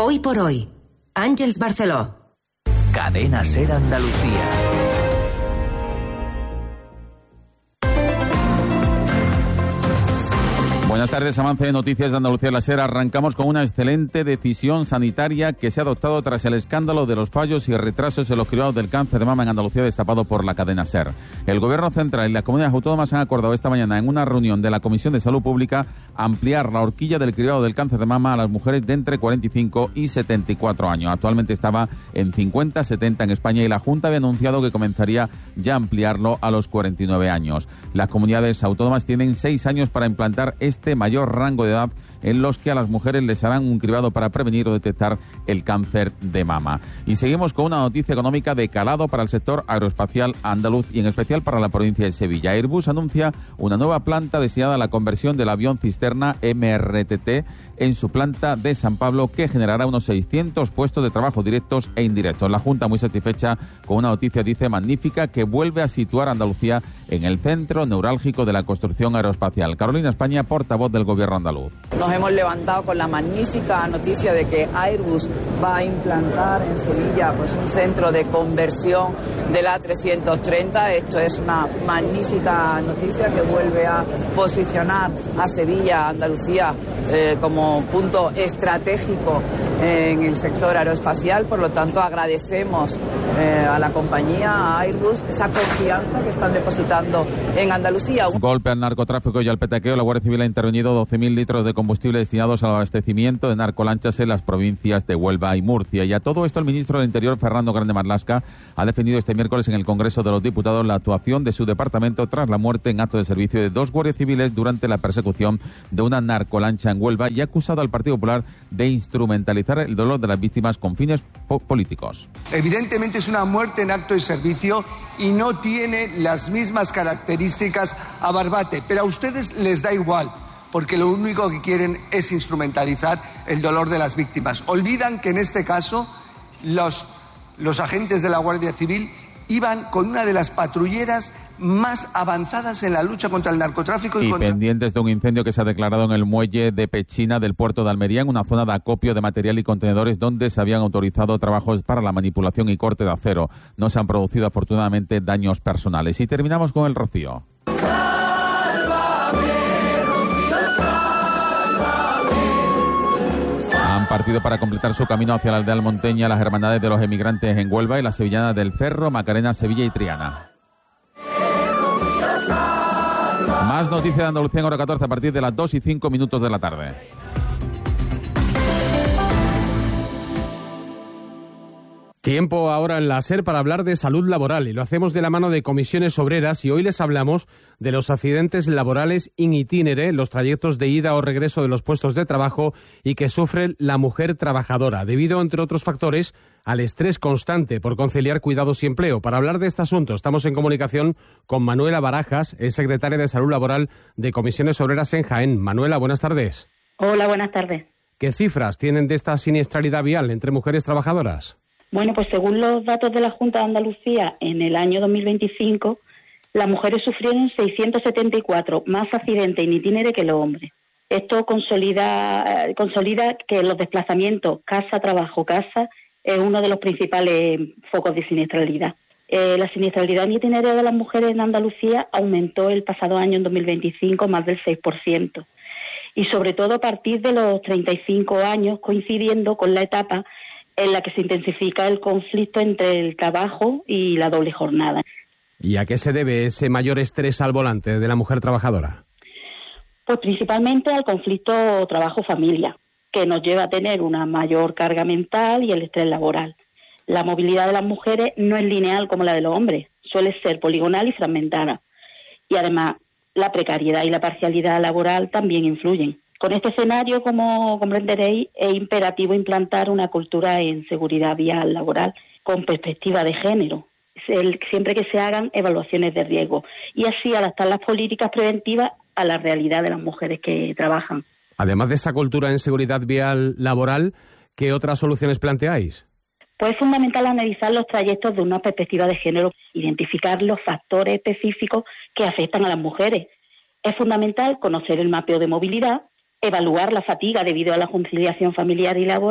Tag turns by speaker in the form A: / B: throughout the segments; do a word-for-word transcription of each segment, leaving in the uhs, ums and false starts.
A: Hoy por hoy, Àngels Barceló.
B: Cadena SER Andalucía.
C: Buenas tardes, avance de Noticias de Andalucía La SER. Arrancamos con una excelente decisión sanitaria que se ha adoptado tras el escándalo de los fallos y retrasos en los cribados del cáncer de mama en Andalucía destapado por la cadena SER. El Gobierno Central y las comunidades autónomas han acordado esta mañana en una reunión de la Comisión de Salud Pública ampliar la horquilla del cribado del cáncer de mama a las mujeres de entre cuarenta y cinco y setenta y cuatro años. Actualmente estaba en cincuenta setenta en España y la Junta había anunciado que comenzaría ya a ampliarlo a los cuarenta y nueve años. Las comunidades autónomas tienen seis años para implantar este mayor rango de edad en los que a las mujeres les harán un cribado para prevenir o detectar el cáncer de mama. Y seguimos con una noticia económica de calado para el sector aeroespacial andaluz y en especial para la provincia de Sevilla. Airbus anuncia una nueva planta destinada a la conversión del avión cisterna M R T T en su planta de San Pablo, que generará unos seiscientos puestos de trabajo directos e indirectos. La Junta, muy satisfecha con una noticia, dice, magnífica, que vuelve a situar a Andalucía en el centro neurálgico de la construcción aeroespacial. Carolina España, portavoz del Gobierno andaluz.
D: Nos hemos levantado con la magnífica noticia de que Airbus va a implantar en Sevilla pues un centro de conversión del A trescientos treinta. Esto es una magnífica noticia que vuelve a posicionar a Sevilla, Andalucía, eh, como punto estratégico en el sector aeroespacial. Por lo tanto, agradecemos eh, a la compañía, a Airbus, esa confianza que están depositando en Andalucía.
C: Golpe al narcotráfico y al petaqueo. La Guardia Civil ha intervenido doce mil litros de combustible destinados al abastecimiento de narcolanchas en las provincias de Huelva y Murcia. Y a todo esto, el ministro del Interior, Fernando Grande Marlaska, ha defendido este miércoles en el Congreso de los Diputados la actuación de su departamento tras la muerte en acto de servicio de dos guardias civiles durante la persecución de una narcolancha en Huelva y ha acusado al Partido Popular de instrumentalizar el dolor de las víctimas con fines po- políticos.
E: Evidentemente es una muerte en acto de servicio y no tiene las mismas características a Barbate, pero a ustedes les da igual, porque lo único que quieren es instrumentalizar el dolor de las víctimas. Olvidan que en este caso los, los agentes de la Guardia Civil iban con una de las patrulleras más avanzadas en la lucha contra el narcotráfico. Y,
C: y
E: contra...
C: pendientes de un incendio que se ha declarado en el muelle de Pechina del puerto de Almería, en una zona de acopio de material y contenedores donde se habían autorizado trabajos para la manipulación y corte de acero. No se han producido afortunadamente daños personales. Y terminamos con el rocío. Han partido para completar su camino hacia la aldea almonteña las hermandades de los emigrantes en Huelva y las sevillanas del Cerro, Macarena, Sevilla y Triana. Más noticias de Andalucía en hora catorce a partir de las dos y cinco minutos de la tarde.
F: Tiempo ahora en la SER para hablar de salud laboral y lo hacemos de la mano de Comisiones Obreras y hoy les hablamos de los accidentes laborales in itinere, los trayectos de ida o regreso de los puestos de trabajo y que sufre la mujer trabajadora, debido, entre otros factores, al estrés constante por conciliar cuidados y empleo. Para hablar de este asunto estamos en comunicación con Manuela Barajas, es secretaria de Salud Laboral de Comisiones Obreras en Jaén. Manuela, buenas tardes.
G: Hola, buenas tardes.
F: ¿Qué cifras tienen de esta siniestralidad vial entre mujeres trabajadoras?
G: Bueno, pues según los datos de la Junta de Andalucía, en el año dos mil veinticinco, las mujeres sufrieron seiscientos setenta y cuatro más accidentes in itinere que los hombres. Esto consolida, consolida que los desplazamientos casa-trabajo-casa es uno de los principales focos de siniestralidad. Eh, la siniestralidad in itinere de las mujeres en Andalucía aumentó el pasado año, en dos mil veinticinco, más del seis por ciento. Y sobre todo a partir de los treinta y cinco años, coincidiendo con la etapa en la que se intensifica el conflicto entre el trabajo y la doble jornada.
F: ¿Y a qué se debe ese mayor estrés al volante de la mujer trabajadora?
G: Pues principalmente al conflicto trabajo-familia, que nos lleva a tener una mayor carga mental y el estrés laboral. La movilidad de las mujeres no es lineal como la de los hombres, suele ser poligonal y fragmentada. Y además, la precariedad y la parcialidad laboral también influyen. Con este escenario, como comprenderéis, es imperativo implantar una cultura en seguridad vial laboral con perspectiva de género, siempre que se hagan evaluaciones de riesgo, y así adaptar las políticas preventivas a la realidad de las mujeres que trabajan.
F: Además de esa cultura en seguridad vial laboral, ¿qué otras soluciones planteáis?
G: Pues es fundamental analizar los trayectos de una perspectiva de género, identificar los factores específicos que afectan a las mujeres. Es fundamental conocer el mapeo de movilidad, evaluar la fatiga debido a la conciliación familiar y laboral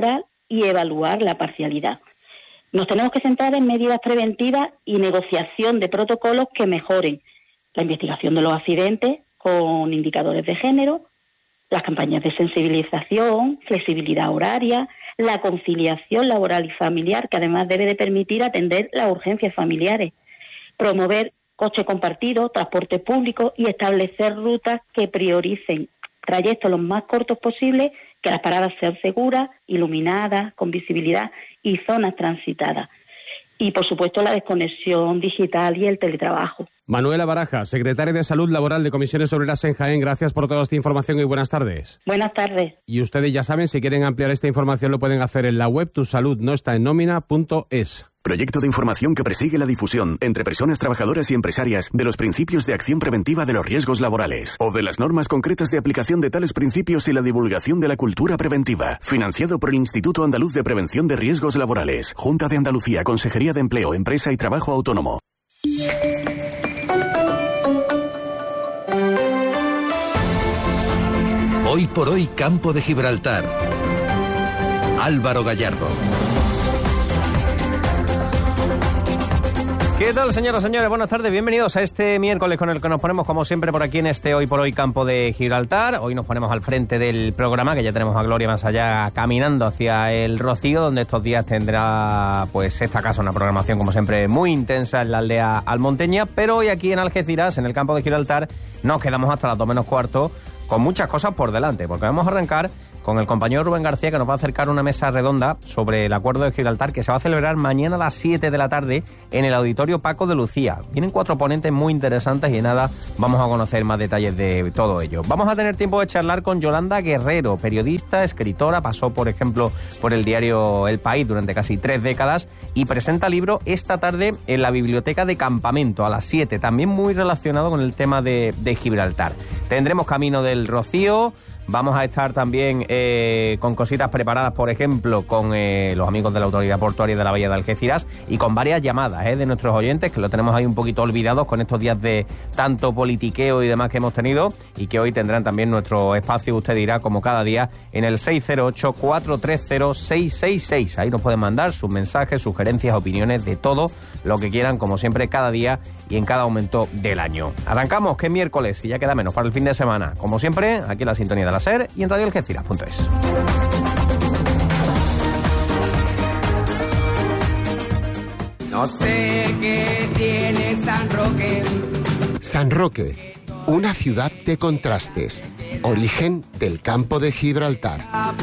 G: y evaluar la parcialidad. Nos tenemos que centrar en medidas preventivas y negociación de protocolos que mejoren la investigación de los accidentes con indicadores de género, las campañas de sensibilización, flexibilidad horaria, la conciliación laboral y familiar, que además debe de permitir atender las urgencias familiares, promover coche compartido, transporte público y establecer rutas que prioricen trayectos los más cortos posibles, que las paradas sean seguras, iluminadas, con visibilidad y zonas transitadas. Y, por supuesto, la desconexión digital y el teletrabajo.
F: Manuela Baraja, secretaria de Salud Laboral de Comisiones Obreras en Jaén, gracias por toda esta información y buenas tardes.
G: Buenas tardes.
F: Y ustedes ya saben, si quieren ampliar esta información lo pueden hacer en la web tu salud no está en nómina punto es.
H: Proyecto de información que persigue la difusión entre personas trabajadoras y empresarias de los principios de acción preventiva de los riesgos laborales o de las normas concretas de aplicación de tales principios y la divulgación de la cultura preventiva. Financiado por el Instituto Andaluz de Prevención de Riesgos Laborales, Junta de Andalucía, Consejería de Empleo, Empresa y Trabajo Autónomo.
I: Hoy por hoy, Campo de Gibraltar. Álvaro Gallardo.
J: ¿Qué tal, señoras y señores? Buenas tardes, bienvenidos a este miércoles con el que nos ponemos, como siempre, por aquí en este Hoy por Hoy Campo de Gibraltar. Hoy nos ponemos al frente del programa, que ya tenemos a Gloria más allá caminando hacia el Rocío, donde estos días tendrá, pues, esta casa una programación, como siempre, muy intensa en la aldea almonteña. Pero hoy aquí en Algeciras, en el Campo de Gibraltar, nos quedamos hasta las dos menos cuarto, con muchas cosas por delante, porque vamos a arrancar con el compañero Rubén García, que nos va a acercar una mesa redonda sobre el Acuerdo de Gibraltar, que se va a celebrar mañana a las siete de la tarde en el Auditorio Paco de Lucía. Vienen cuatro ponentes muy interesantes y nada, vamos a conocer más detalles de todo ello. Vamos a tener tiempo de charlar con Yolanda Guerrero, periodista, escritora, pasó, por ejemplo, por el diario El País durante casi tres décadas y presenta libro esta tarde en la Biblioteca de Campamento a las siete, también muy relacionado con el tema de, de Gibraltar. Tendremos Camino del Rocío. Vamos a estar también eh, con cositas preparadas, por ejemplo, con eh, los amigos de la Autoridad Portuaria de la Bahía de Algeciras y con varias llamadas eh, de nuestros oyentes, que lo tenemos ahí un poquito olvidados con estos días de tanto politiqueo y demás que hemos tenido, y que hoy tendrán también nuestro espacio, usted dirá, como cada día, en el seis cero ocho, cuatro tres cero, seis seis seis. Ahí nos pueden mandar sus mensajes, sugerencias, opiniones, de todo lo que quieran, como siempre, cada día y en cada momento del año. Arrancamos, que es miércoles y ya queda menos para el fin de semana. Como siempre, aquí en la sintonía de la SER y en radio algeciras punto es.
K: No sé qué tiene San Roque.
L: San Roque, una ciudad de contrastes, origen del Campo de Gibraltar.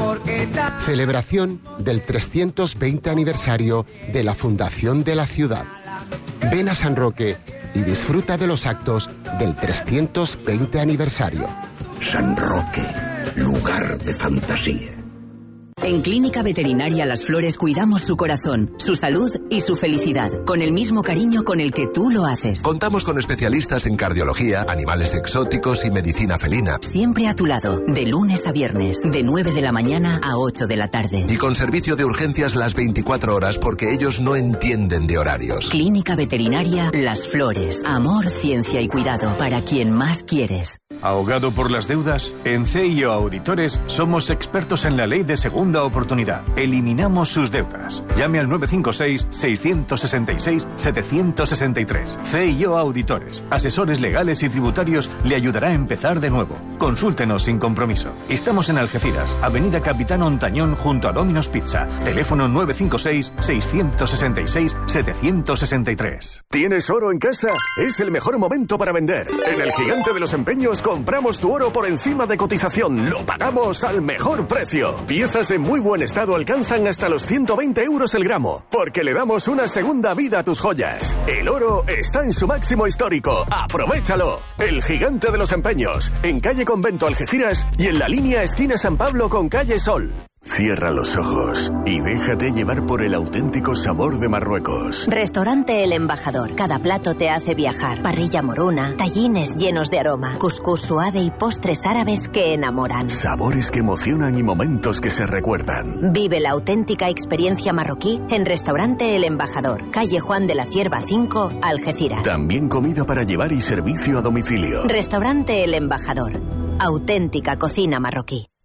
L: Celebración del trescientos veinte aniversario de la fundación de la ciudad. Ven a San Roque y disfruta de los actos del trescientos veinte aniversario.
M: San Roque, lugar de fantasía.
A: En Clínica Veterinaria Las Flores cuidamos su corazón, su salud y su felicidad, con el mismo cariño con el que tú lo haces.
I: Contamos con especialistas en cardiología, animales exóticos y medicina felina.
A: Siempre a tu lado, de lunes a viernes, de nueve de la mañana a ocho de la tarde.
I: Y con servicio de urgencias las veinticuatro horas, porque ellos no entienden de horarios.
A: Clínica Veterinaria Las Flores. Amor, ciencia y cuidado para quien más quieres.
N: ¿Ahogado por las deudas? En C I O Auditores somos expertos en la ley de segunda oportunidad. Eliminamos sus deudas. Llame al nueve cinco seis, seis seis seis, siete seis tres. C I O Auditores, asesores legales y tributarios, le ayudará a empezar de nuevo. Consúltenos sin compromiso. Estamos en Algeciras, Avenida Capitán Ontañón, junto a Domino's Pizza. Teléfono nueve cinco seis, seis seis seis, siete seis tres.
H: ¿Tienes oro en casa? Es el mejor momento para vender. En el Gigante de los Empeños compramos tu oro por encima de cotización. Lo pagamos al mejor precio. Piezas en muy buen estado alcanzan hasta los ciento veinte euros el gramo, porque le damos una segunda vida a tus joyas. El oro está en su máximo histórico. ¡Aprovéchalo! El Gigante de los Empeños, en calle Convento Algeciras y en la línea esquina San Pablo con calle Sol. Cierra los ojos y déjate llevar por el auténtico sabor de Marruecos.
O: Restaurante El Embajador. Cada plato te hace viajar. Parrilla moruna, tallines llenos de aroma, cuscús suave y postres árabes que enamoran.
H: Sabores que emocionan y momentos que se recuerdan.
O: Vive la auténtica experiencia marroquí en Restaurante El Embajador, calle Juan de la Cierva cinco, Algeciras.
H: También comida para llevar y servicio a domicilio.
O: Restaurante El Embajador. Auténtica cocina marroquí.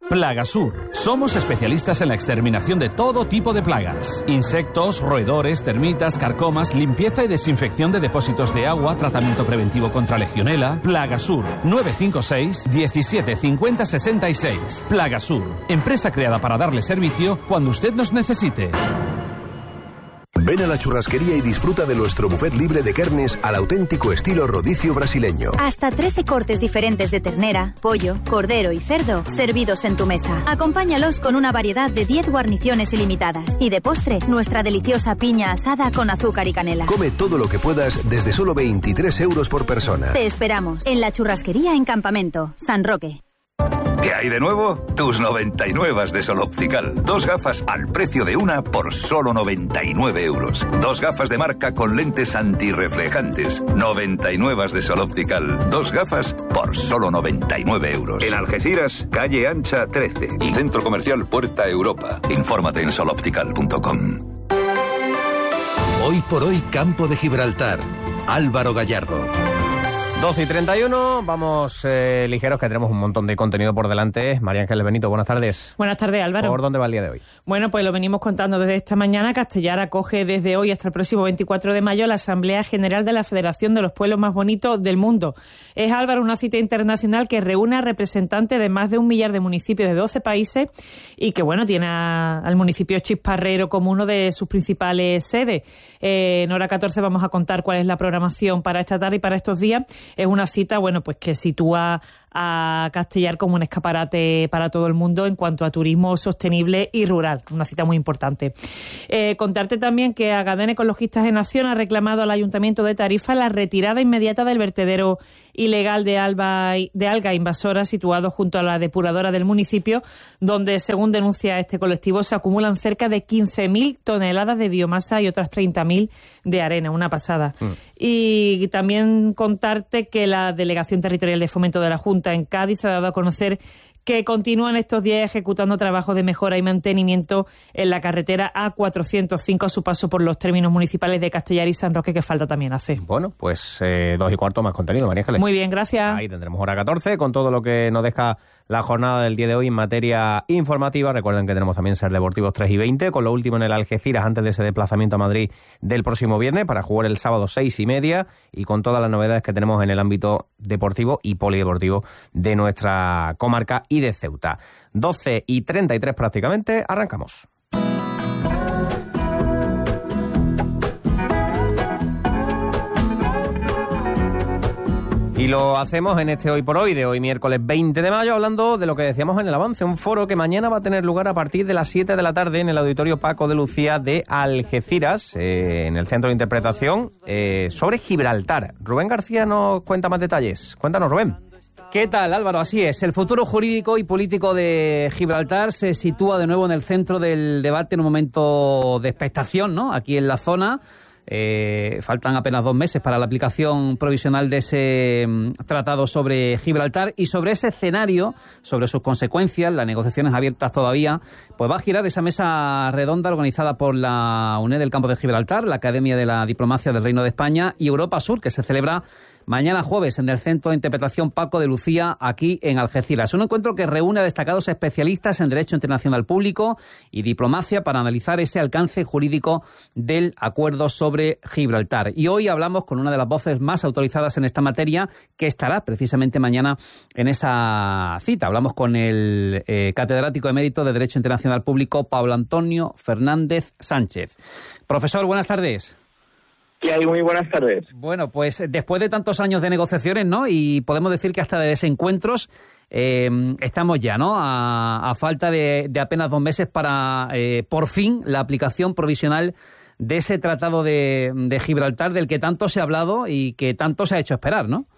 P: Plagasur. Somos especialistas en la exterminación de todo tipo de plagas. Insectos, roedores, termitas, carcomas, limpieza y desinfección de depósitos de agua, tratamiento preventivo contra legionela. Plagasur. nueve cinco seis, diecisiete cincuenta sesenta y seis. Plagasur. Empresa creada para darle servicio cuando usted nos necesite.
Q: Ven a la churrasquería y disfruta de nuestro buffet libre de carnes al auténtico estilo rodicio brasileño.
R: Hasta trece cortes diferentes de ternera, pollo, cordero y cerdo servidos en tu mesa. Acompáñalos con una variedad de diez guarniciones ilimitadas. Y de postre, nuestra deliciosa piña asada con azúcar y canela.
Q: Come todo lo que puedas desde solo veintitrés euros por persona.
R: Te esperamos en la churrasquería en Campamento, San Roque.
S: ¿Qué hay de nuevo? Tus noventa y nueve de Sol Optical. Dos gafas al precio de una por solo noventa y nueve euros. Dos gafas de marca con lentes antirreflejantes. noventa y nueve de Sol Optical. Dos gafas por solo noventa y nueve euros.
T: En Algeciras, calle Ancha trece. Y Centro Comercial Puerta Europa.
S: Infórmate en sol optical punto com.
I: Hoy por hoy, Campo de Gibraltar. Álvaro Gallardo.
J: doce y treinta y uno, vamos eh, ligeros que tenemos un montón de contenido por delante. María Ángeles Benito, buenas tardes.
U: Buenas tardes, Álvaro.
J: ¿Por dónde va el día de hoy?
U: Bueno, pues lo venimos contando desde esta mañana. Castellar acoge desde hoy hasta el próximo veinticuatro de mayo la Asamblea General de la Federación de los Pueblos Más Bonitos del Mundo. Es, Álvaro, una cita internacional que reúne a representantes de más de un millar de municipios de doce países y que, bueno, tiene a, al municipio Chisparrero como uno de sus principales sedes. Eh, en hora catorce vamos a contar cuál es la programación para esta tarde y para estos días. Es una cita, bueno, pues que sitúa a Castellar como un escaparate para todo el mundo en cuanto a turismo sostenible y rural. Una cita muy importante. Eh, contarte también que Agadén Ecologistas en Acción ha reclamado al Ayuntamiento de Tarifa la retirada inmediata del vertedero ilegal de, alba, de alga invasora situado junto a la depuradora del municipio, donde, según denuncia este colectivo, se acumulan cerca de quince mil toneladas de biomasa y otras treinta mil de arena. Una pasada. Mm. Y también contarte que la Delegación Territorial de Fomento de la Junta en Cádiz ha dado a conocer que continúan estos días ejecutando trabajos de mejora y mantenimiento en la carretera A cuatrocientos cinco a su paso por los términos municipales de Castellar y San Roque, que falta también hace.
J: Bueno, pues eh, dos y cuarto más contenido, María Ángeles.
U: Muy bien, gracias.
J: Ahí tendremos hora catorce con todo lo que nos deja la jornada del día de hoy en materia informativa. Recuerden que tenemos también Ser Deportivos tres y veinte, con lo último en el Algeciras antes de ese desplazamiento a Madrid del próximo viernes para jugar el sábado seis y media, y con todas las novedades que tenemos en el ámbito deportivo y polideportivo de nuestra comarca y de Ceuta. doce y treinta y tres prácticamente, arrancamos. Y lo hacemos en este Hoy por Hoy de hoy, miércoles veinte de mayo, hablando de lo que decíamos en el avance, un foro que mañana va a tener lugar a partir de las siete de la tarde en el Auditorio Paco de Lucía de Algeciras, eh, en el Centro de Interpretación, eh, sobre Gibraltar. Rubén García nos cuenta más detalles. Cuéntanos, Rubén.
V: ¿Qué tal, Álvaro? Así es, el futuro jurídico y político de Gibraltar se sitúa de nuevo en el centro del debate en un momento de expectación, ¿no? Aquí en la zona. Eh, faltan apenas dos meses para la aplicación provisional de ese um, tratado sobre Gibraltar, y sobre ese escenario, sobre sus consecuencias, las negociaciones abiertas todavía, pues va a girar esa mesa redonda organizada por la UNED del Campo de Gibraltar, la Academia de la Diplomacia del Reino de España y Europa Sur, que se celebra mañana jueves en el Centro de Interpretación Paco de Lucía, aquí en Algeciras. Un encuentro que reúne a destacados especialistas en Derecho Internacional Público y Diplomacia para analizar ese alcance jurídico del acuerdo sobre Gibraltar. Y hoy hablamos con una de las voces más autorizadas en esta materia, que estará precisamente mañana en esa cita. Hablamos con el eh, catedrático emérito de Derecho Internacional Público, Pablo Antonio Fernández Sánchez. Profesor, buenas tardes.
W: ¿Qué hay? Muy buenas tardes.
V: Bueno, pues después de tantos años de negociaciones, ¿no? Y podemos decir que hasta de desencuentros, eh, estamos ya, ¿no? A, a falta de, de apenas dos meses para, eh, por fin, la aplicación provisional de ese tratado de, de Gibraltar del que tanto se ha hablado y que tanto se ha hecho esperar, ¿no?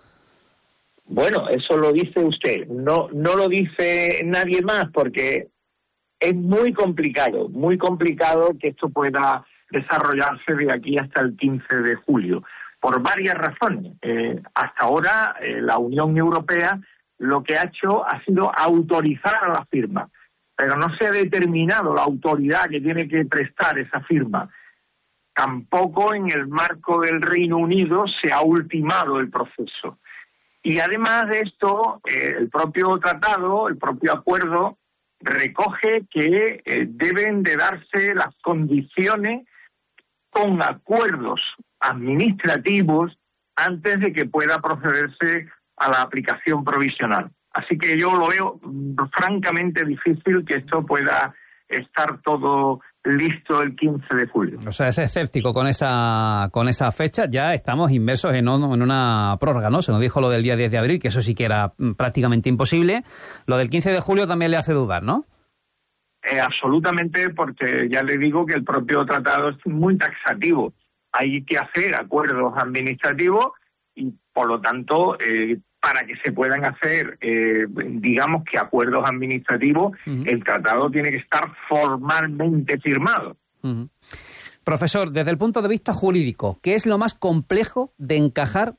W: Bueno, eso lo dice usted. No, no lo dice nadie más, porque es muy complicado, muy complicado que esto pueda desarrollarse de aquí hasta el quince de julio, por varias razones. Eh, hasta ahora, eh, la Unión Europea lo que ha hecho ha sido autorizar a la firma, pero no se ha determinado la autoridad que tiene que prestar esa firma. Tampoco en el marco del Reino Unido se ha ultimado el proceso. Y además de esto, eh, el propio tratado, el propio acuerdo, recoge que eh, deben de darse las condiciones con acuerdos administrativos antes de que pueda procederse a la aplicación provisional. Así que yo lo veo mm, francamente difícil que esto pueda estar todo listo el quince de julio.
V: O sea, es escéptico con esa con esa fecha. Ya estamos inmersos en, un, en una prórroga, ¿no? Se nos dijo lo del día diez de abril, que eso sí que era prácticamente imposible. Lo del quince de julio también le hace dudar, ¿no?
W: Eh, absolutamente, porque ya le digo que el propio tratado es muy taxativo. Hay que hacer acuerdos administrativos y, por lo tanto, eh, para que se puedan hacer, eh, digamos que acuerdos administrativos, uh-huh. el tratado tiene que estar formalmente firmado.
V: Uh-huh. Profesor, desde el punto de vista jurídico, ¿qué es lo más complejo de encajar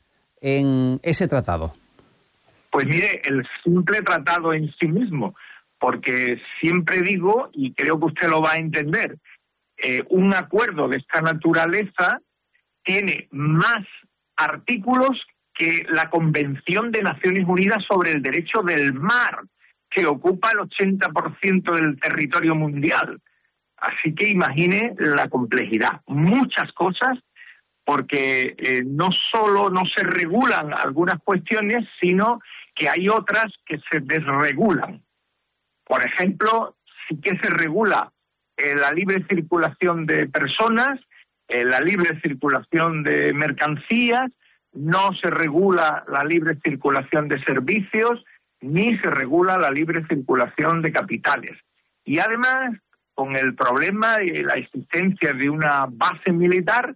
V: en ese tratado?
W: Pues mire, el simple tratado en sí mismo, porque siempre digo, y creo que usted lo va a entender, eh, un acuerdo de esta naturaleza tiene más artículos que la Convención de Naciones Unidas sobre el Derecho del Mar, que ocupa el ochenta por ciento del territorio mundial. Así que imagine la complejidad. Muchas cosas, porque eh, no solo no se regulan algunas cuestiones, sino que hay otras que se desregulan. Por ejemplo, sí que se regula eh, la libre circulación de personas, eh, la libre circulación de mercancías, no se regula la libre circulación de servicios, ni se regula la libre circulación de capitales. Y además, con el problema de la existencia de una base militar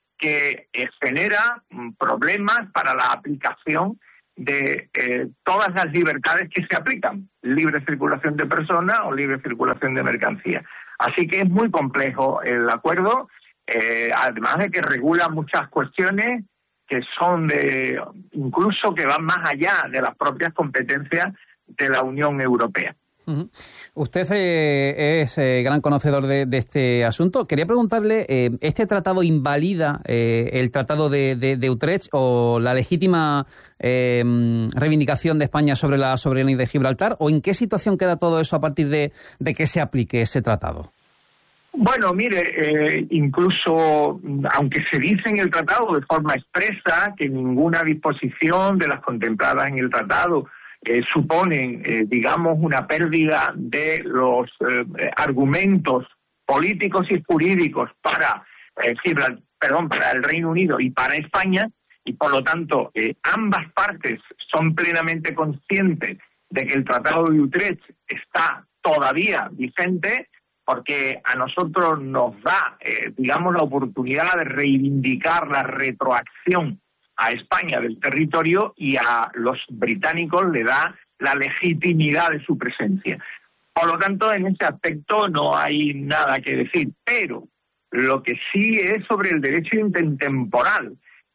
W: que eh, genera problemas para la aplicación de eh, todas las libertades que se aplican, libre circulación de personas o libre circulación de mercancías. Así que es muy complejo el acuerdo, eh, además de que regula muchas cuestiones que son de, incluso que van más allá de las propias competencias de la Unión Europea.
V: Uh-huh. Usted eh, es eh, gran conocedor de, de este asunto. Quería preguntarle, eh, ¿este tratado invalida eh, el Tratado de, de, de Utrecht o la legítima eh, reivindicación de España sobre la soberanía de Gibraltar? ¿O en qué situación queda todo eso a partir de, de que se aplique ese tratado?
W: Bueno, mire, eh, incluso, aunque se dice en el tratado de forma expresa que ninguna disposición de las contempladas en el tratado eh, suponen, eh, digamos, una pérdida de los eh, argumentos políticos y jurídicos para, eh, Gibraltar, perdón, para el Reino Unido y para España, y por lo tanto eh, ambas partes son plenamente conscientes de que el Tratado de Utrecht está todavía vigente, porque a nosotros nos da, eh, digamos, la oportunidad de reivindicar la retroacción a España del territorio y a los británicos le da la legitimidad de su presencia. Por lo tanto, en ese aspecto no hay nada que decir, pero lo que sí es sobre el derecho intertemporal.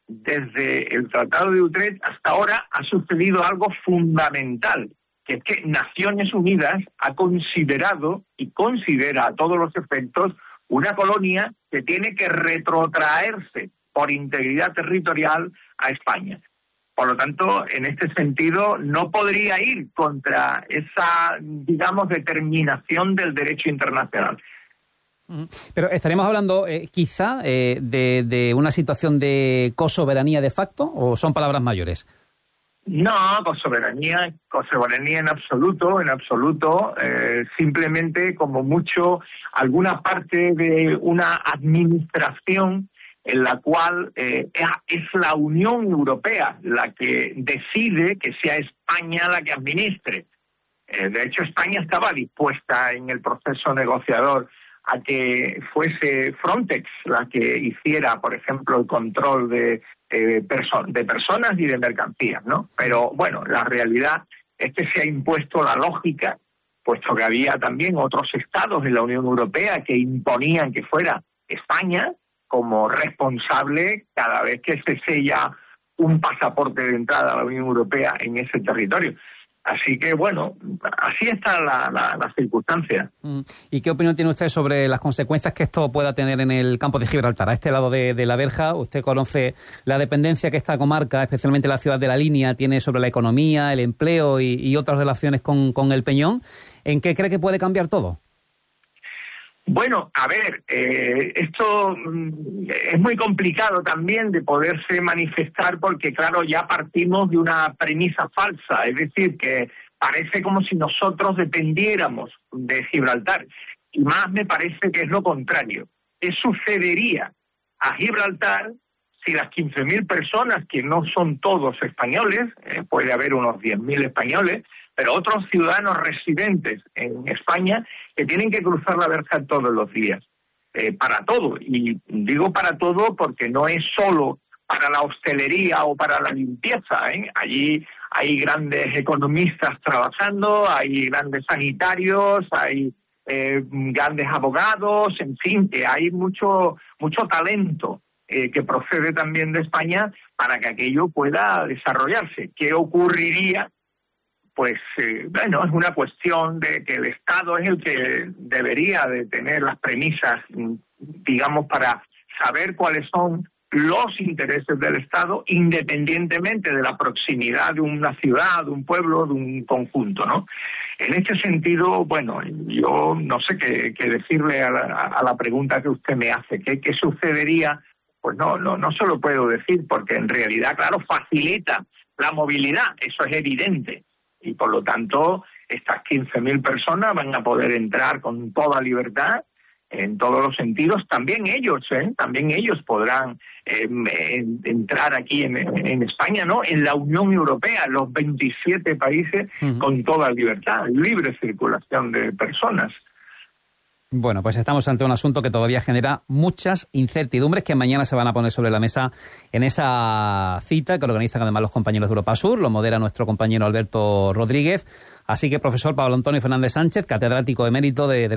W: Desde el Tratado de Utrecht hasta ahora ha sucedido algo fundamental, que es que Naciones Unidas ha considerado y considera a todos los efectos una colonia que tiene que retrotraerse por integridad territorial a España. Por lo tanto, en este sentido, no podría ir contra esa, digamos, determinación del derecho internacional.
V: Pero estaríamos hablando eh, quizá eh, de, de una situación de cosoberanía de facto, ¿o son palabras mayores?
W: No, cosoberanía, cosoberanía en absoluto, en absoluto, eh, simplemente como mucho alguna parte de una administración en la cual eh, es la Unión Europea la que decide que sea España la que administre. Eh, de hecho, España estaba dispuesta en el proceso negociador a que fuese Frontex la que hiciera, por ejemplo, el control de Eh, perso- de personas y de mercancías, ¿no? Pero, bueno, la realidad es que se ha impuesto la lógica, puesto que había también otros estados de la Unión Europea que imponían que fuera España como responsable cada vez que se sella un pasaporte de entrada a la Unión Europea en ese territorio. Así que, bueno, así está la, la, la circunstancia.
V: ¿Y qué opinión tiene usted sobre las consecuencias que esto pueda tener en el campo de Gibraltar? A este lado de, de la verja, usted conoce la dependencia que esta comarca, especialmente la ciudad de La Línea, tiene sobre la economía, el empleo y, y otras relaciones con, con el Peñón. ¿En qué cree que puede cambiar todo?
W: Bueno, a ver, eh, esto mm, es muy complicado también de poderse manifestar porque, claro, ya partimos de una premisa falsa, es decir, que parece como si nosotros dependiéramos de Gibraltar, y más me parece que es lo contrario. ¿Qué sucedería a Gibraltar si las quince mil personas, que no son todos españoles, eh, puede haber unos diez mil españoles, pero otros ciudadanos residentes en España que tienen que cruzar la verja todos los días, eh, para todo? Y digo para todo porque no es solo para la hostelería o para la limpieza, ¿eh? Allí hay grandes economistas trabajando, hay grandes sanitarios, hay eh, grandes abogados, en fin, que hay mucho, mucho talento eh, que procede también de España para que aquello pueda desarrollarse. ¿Qué ocurriría? Pues, eh, bueno, es una cuestión de que el Estado es el que debería de tener las premisas, digamos, para saber cuáles son los intereses del Estado, independientemente de la proximidad de una ciudad, de un pueblo, de un conjunto, ¿no? En este sentido, bueno, yo no sé qué, qué decirle a la, a la pregunta que usted me hace. ¿Qué, qué sucedería? Pues no, no, no se lo puedo decir, porque en realidad, claro, facilita la movilidad, eso es evidente. Y por lo tanto, estas quince mil personas van a poder entrar con toda libertad, en todos los sentidos. También ellos, ¿eh? También ellos podrán eh, entrar aquí en, en España, ¿no? En la Unión Europea, los veintisiete países, uh-huh, con toda libertad, libre circulación de personas.
V: Bueno, pues estamos ante un asunto que todavía genera muchas incertidumbres que mañana se van a poner sobre la mesa en esa cita que organizan además los compañeros de Europa Sur, lo modera nuestro compañero Alberto Rodríguez. Así que, profesor Pablo Antonio Fernández Sánchez, catedrático emérito de